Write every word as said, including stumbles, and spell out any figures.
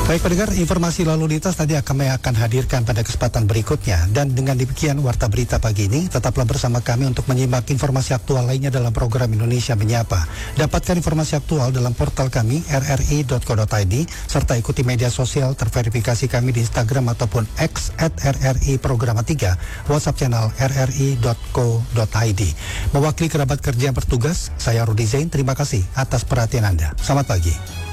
Baik pendengar, informasi lalu lintas tadi kami akan hadirkan pada kesempatan berikutnya. Dan dengan demikian warta berita pagi ini, tetaplah bersama kami untuk menyimak informasi aktual lainnya dalam program Indonesia Menyapa. Dapatkan informasi aktual dalam portal kami r r i dot co dot i d serta ikuti media sosial terverifikasi kami di Instagram ataupun X at r r i programa tiga, WhatsApp channel r r i dot co dot i d. Mewakili kerabat kerja yang bertugas, saya Rudi Zain, terima kasih atas perhatian Anda. Selamat pagi.